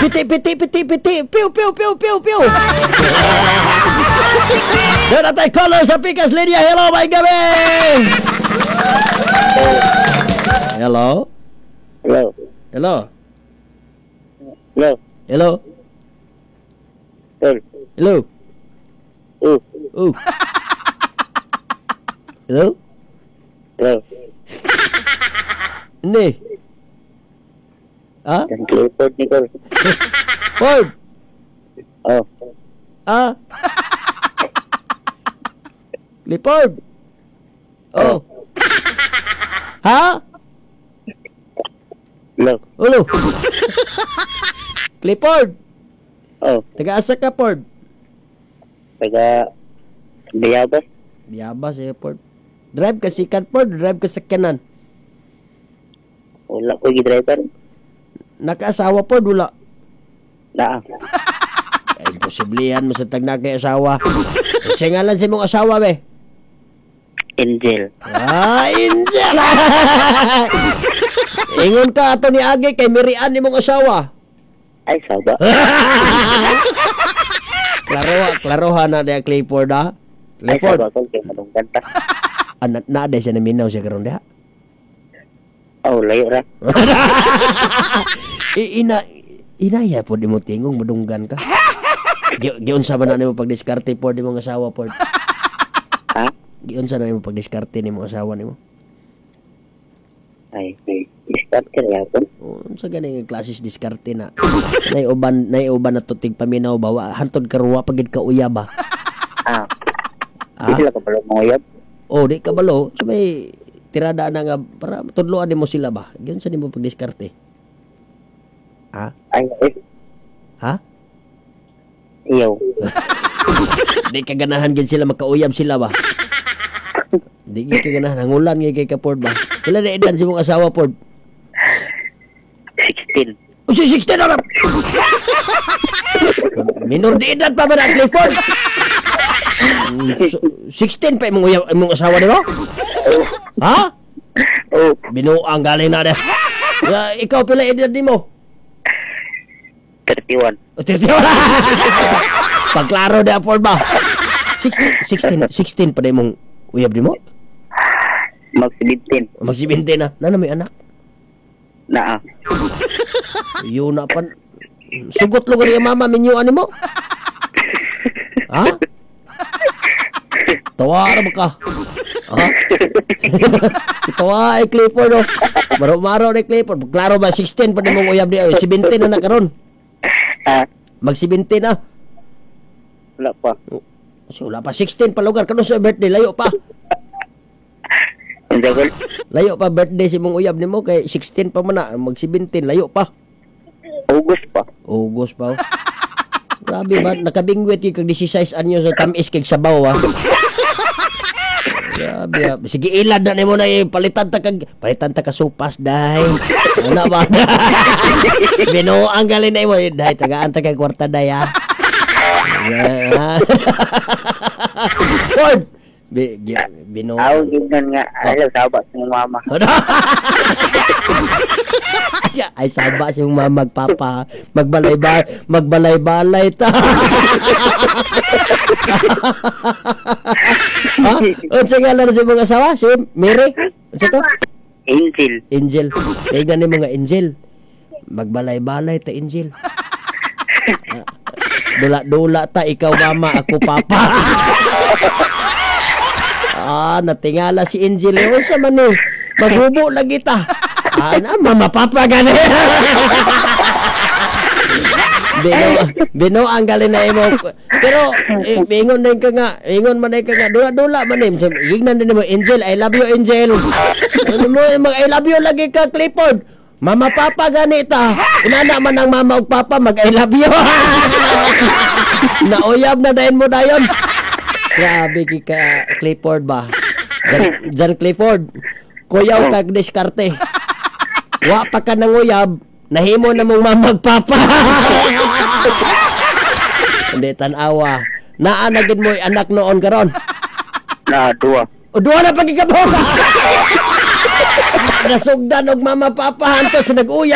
Piti. Piu. Doon natin caller sa Pikas Linya. Hello, may gabi! Hello? Hello? Hindi. Ha? Clifford, Nicole. Ford! Oh. Clifford! Oh. Ha? Hello? Clifford! Oh. Taga-asa ka, Ford? Taga Biabas. Biabas, Ford. Drive ka sikat, Ford. Drive ka sakyanan. Wala ko driver. Naka-asawa, Ford? Wala. Naa. Imposible yan mo sa tagna kay asawa. Kasi nga lang si mong asawa, be. Angel. Angel! Ingon ka ato ni Agi kay Mirian ni mong asawa. Ay, saba. Klarohan na niya Clifford, ha? Clifford. Ay, saba ko kay malunggan ta. Na-ade siya na minaw siya karon diha. Oh, layo ra. Inaya po di mo tingong madunggan ka. Giunsa man na nimo pagdiskarte po di mong asawa po. Ha? Giunsa na nimo pagdiskarte ni mong asawa nimo? Ay, start ka na po. Unsa gani nga klases diskarte na? Nay uban na tutig paminaw ba hantod karuwa pagid ka uyab ba? Sila ka pala manguyab. Di kabalo. So may tirada na nga para tudloan mo sila ba? Giunsa nimo pagdiskarte? Ha? Iyo. Di ka ganahan gid sila makauyab sila ba? Di ka ganahan hangulan kay ka Ford ba? Pila na edad si mong asawa Ford? 16. 16 na. Minor di edad pa ba na Clifford? 16 pa imong asawa di ba? Ha? Oh. Binuang galing na de. Ikaw pila edad nimo? 31. 31. Pagklaro na Ford ba? 16 pa na imong uyab nimo? Mag-17. Mag-17 na. Nana may anak? Naa. Yun na pan. Sugot lugar yung mama minyuan mo? Ha? Tawa na ba ka? Ha? Tawa ay Clifford o. Maro na Clifford. Klaro ba 16 pa mong uyab niya? 17 na nakaroon. Mag-17 na. Wala pa. So, wala pa 16 pa lugar. Kano sa birthday? Layo pa. Layo pa birthday si mong uyab ni mo kay 16 pa man na. Mag-17. Layo pa. August pa. Oh. Grabe ba? Nakabingwit kag 16 anyo sa tamis kag sabaw ha. Grabe ha. Sige ilad na nimo na palitan ta ka supas dahi. Ano ba? Binuang galing na mo dahi tagaan ta kay kwarta dahi ha. Ford. Binuang. Aw ginan nga ala sabak sa mama. Ay saba si mama magpapa magbalay-balay ta. Ha? Unsa nga lang si mga asawa? Si Mary? Unsa to? Angel. Tignan ni mga Angel. Magbalay-balay ta Angel. Dula-dula ta ikaw mama ako papa. Natingala si Angel. Unsa man ni? Maghubo lagi ta. Mama papa gani. Bino ang galing na imo. Pero ingon man ka nga dula man nim. Ignan din mo Angel, I love you Angel. I love you lagi ka Clifford. Mama papa gani ta. Inana man ang mama ug papa mag I love you. Nauyab na dayon mo dayon. Grabe ka Clifford ba. Jan Clifford. Kuyaw kag diskarte. Wa pa ka nanguyab, nahimo na mong mamagpapa. Hindi tanawa. Naa na gid mo anak noon karon. Na duwa. O duwa na pagikabuka. Nasugdan og mama papa hanto sa nag-uyab.